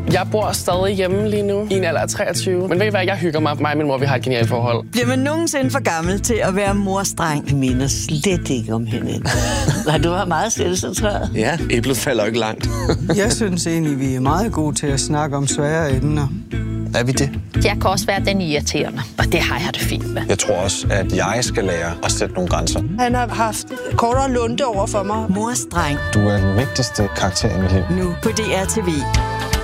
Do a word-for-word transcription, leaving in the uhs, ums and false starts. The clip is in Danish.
Jeg bor stadig hjemme lige nu, i en alder af treogtyve. Men ved I hvad, jeg hygger mig. Mig og min mor, vi har et genialt forhold. Bliver man nogensinde for gammel til at være morstreng? Jeg mener slet ikke om hinanden. Har du været meget selvcentreret? Ja, æblet falder ikke langt. Jeg synes egentlig, vi er meget gode til at snakke om svære emner. Er vi det? Jeg kan også være den irriterende, og det har jeg det fint med. Jeg tror også, at jeg skal lære at sætte nogle grænser. Han har haft kortere lunte over for mig. Morstreng. Du er den vigtigste karakter i mit liv. Nu på D R T V.